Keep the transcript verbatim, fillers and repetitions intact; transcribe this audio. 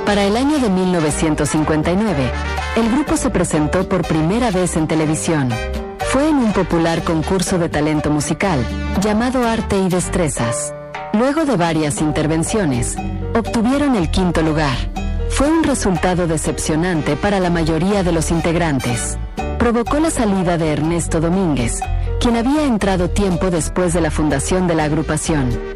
Para el año de mil novecientos cincuenta y nueve, el grupo se presentó por primera vez en televisión. Fue en un popular concurso de talento musical llamado Arte y Destrezas. Luego de varias intervenciones, obtuvieron el quinto lugar. Fue un resultado decepcionante para la mayoría de los integrantes. Provocó la salida de Ernesto Domínguez, quien había entrado tiempo después de la fundación de la agrupación.